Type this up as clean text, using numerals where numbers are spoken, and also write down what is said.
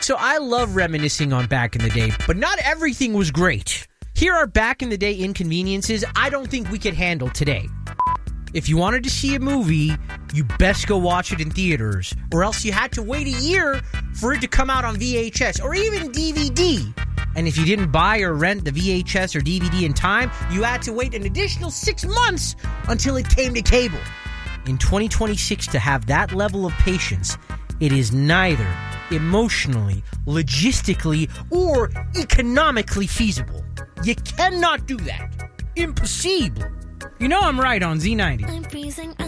So I love reminiscing on back in the day, but not everything was great. Here are back in the day inconveniences I don't think we could handle today. If you wanted to see a movie, you best go watch it in theaters, or else you had to wait a year for it to come out on VHS or even DVD. And if you didn't buy or rent the VHS or DVD in time, you had to wait an additional 6 months until it came to cable. In 2026, to have that level of patience, it is neither emotionally, logistically, or economically feasible. You cannot do that. Impossible. You know I'm right on Z90. I'm freezing.